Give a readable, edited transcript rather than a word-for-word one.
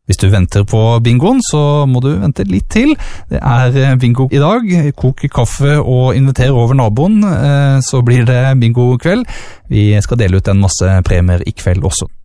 Hvis du venter på bingoen, så må du vente litt til. Det bingo i dag. Kok kaffe og inviter over naboen, så blir det bingo kveld. Vi skal dele ut en masse premier i kveld også.